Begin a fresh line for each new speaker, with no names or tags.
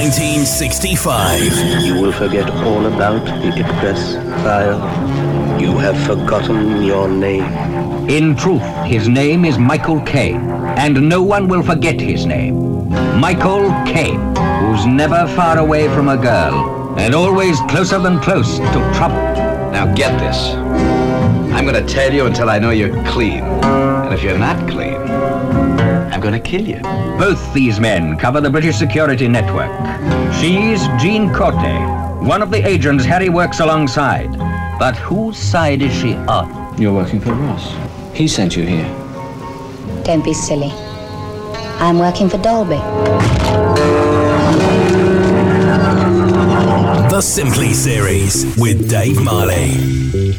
1965.
You will forget all about the Ipcress file. You have forgotten your name.
In truth, his name is Michael Caine, and no one will forget his name. Michael Caine, who's never far away from a girl, and always closer than close to trouble.
Now get this. I'm gonna tell you until I know you're clean. And if you're not clean, I'm gonna kill you.
Both these men cover the British security network. She's Jean Corte, one of the agents Harry works alongside. But whose side is she on?
You're working for Ross. He sent you here.
Don't be silly. I'm working for Dolby.
The Simply Series with Dave Marley.